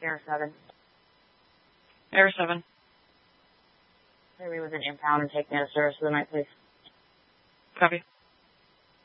Air 7. Air 7. Maybe with an impound and take me to service for the night, please. Copy.